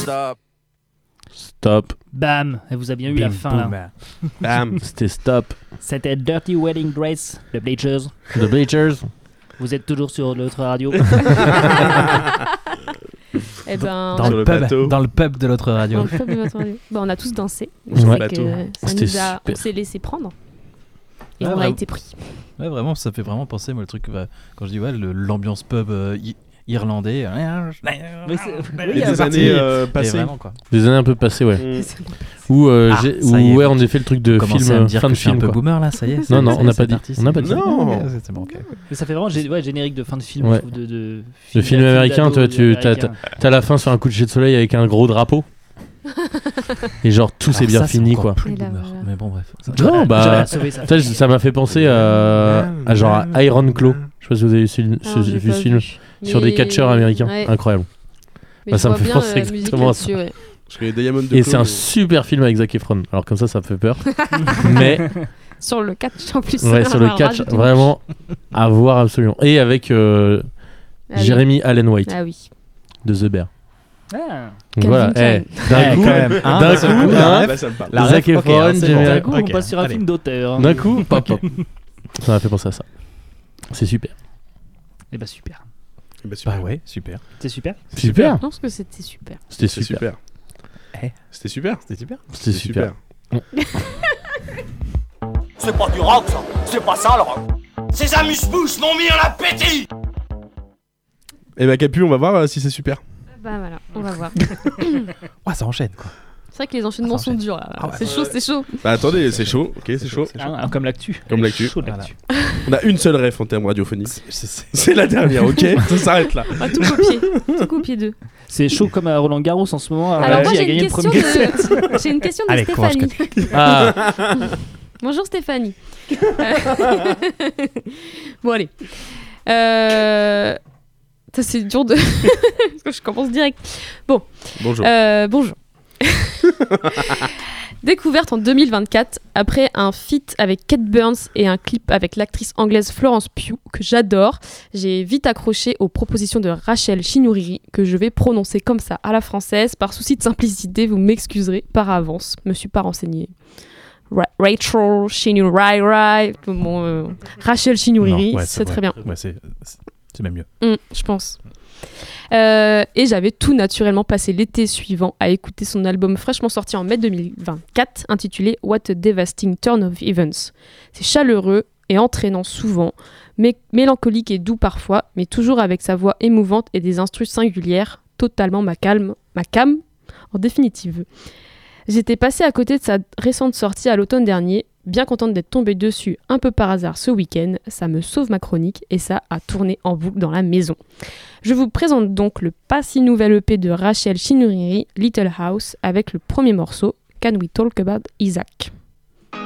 Stop. Bam. Elle vous a bien eu la fin là. Bam. C'était stop. C'était Dirty Wedding Dress de Bleachers. The Bleachers. Vous êtes toujours sur l'autre radio. Eh ben, Dans le pub de l'autre dans radio. le pub de votre radio. Bon, on a tous dansé. Ouais. Je sais Bateau. que ça C'était nous a, on super. s'est laissé prendre. Et Ouais, on a vraiment. été pris. Ouais, vraiment, ça fait vraiment penser, moi, le truc, quand je dis, ouais, l'ambiance pub irlandais. Mais c'est- Il y a oui, des partie- années passées. Vraiment, quoi. Des années un peu passées, ouais. Mm. Où, Ah, ça y est, ouais, on a fait le truc de Commencez à me film, dire fin que de je suis un film. peu quoi. boomer, là, ça y est. Non, non, ça on y n'a est, pas c'est dit. parti, On n'a c'est pas bon. dit. Non. C'est bon, ok. Mais ça fait vraiment générique de fin de film. Ouais. Je trouve, de Le film américain, toi, t'as la fin sur un coucher de soleil avec un gros drapeau. Et genre, tout c'est Alors bien ça, fini, encore quoi. plus Et là, boomer. voilà. Mais bon, bref. Non, bah. ça. Ça m'a fait penser à genre à Iron Claw. Je sais pas si vous avez vu ce film. Sur des catcheurs américains. Ouais. Incroyable. Mais Bah, je ça me vois fait bien penser la musique exactement à là-dessus, ouais. Je connais Diamond de Et c'est un Claude, super film avec Zac Efron. Alors comme ça me fait peur. Mais Sur le catch en plus. ouais, sur le Alors, catch, rajoute une vraiment à voir absolument. Et avec couche. Ah oui. Jeremy Allen White Ah oui. de The Bear. Ah. Donc Calvin voilà, Klein. d'un coup, quand même. Hein, d'un ça coup, coule, hein, Là, ça me parle. La Zac ref, ok, Efron, hein, c'est Jeremy bon. Allen- D'un coup, Ok, on passe sur un allez. film d'auteur. d'un coup, pop, pop. Ça m'a fait penser à ça. C'est super. Et bah super. Bah, super. Bah ouais, super. C'est super. Super. Je pense que c'était super. C'était C'est super. super. Eh. C'était super. C'était super. C'était super. C'est pas du rock, ça. C'est pas ça, le rock. Ces amuse-bouches m'ont mis en appétit. Et bah, Capu, on va voir si c'est super. Bah voilà, on va voir. Ouais, ça enchaîne, quoi. C'est vrai que les enchaînements sont durs là. Ah ouais. C'est chaud, c'est chaud. Bah, attendez, c'est chaud. Ok, c'est chaud. Ah, comme l'actu. Comme l'actu. Chaud de l'actu. On a une seule ref en termes radiophoniques. C'est- C'est la dernière, ok. Ça s'arrête là. On va tout copier. Tout copier d'eux. C'est chaud comme à Roland Garros en ce moment. Alors moi Qui a j'ai gagné une le question premier set. de... J'ai une question de Allez, courage, Stéphanie. Ah, Bonjour Stéphanie. Bon allez. Ça c'est dur de... Parce que je commence direct. Bonjour. Bonjour. Découverte en 2024 après un feat avec Kate Burns et un clip avec l'actrice anglaise Florence Pugh que j'adore. J'ai vite accroché aux propositions de Rachel Chinouriri que je vais prononcer comme ça à la française par souci de simplicité. Vous m'excuserez par avance. Me suis pas renseignée. Rachel Chinouriri. Bon, Rachel Chinouriri, Non, ouais, c'est très bien. Ouais, c'est même mieux. Je pense. Et j'avais tout naturellement passé l'été suivant à écouter son album fraîchement sorti en mai 2024 intitulé What a Devastating Turn of Events. C'est chaleureux et entraînant souvent, mais mélancolique et doux parfois, mais toujours avec sa voix émouvante et des instrus singulières, totalement ma cam en définitive. J'étais passée à côté de sa récente sortie à l'automne dernier, bien contente d'être tombée dessus un peu par hasard ce week-end. Ça me sauve ma chronique et ça a tourné en boucle dans la maison. Je vous présente donc le pas si nouvel EP de Rachel Chinouriri, Little House, avec le premier morceau, Can We Talk About Isaac.